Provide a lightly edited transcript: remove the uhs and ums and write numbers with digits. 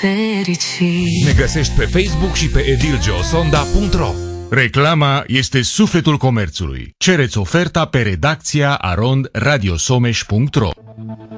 fericit. Ne găsești pe Facebook și pe edilgeosonda.ro. Reclama este sufletul comerțului. Cereți oferta pe redacția@radiosomeș.ro.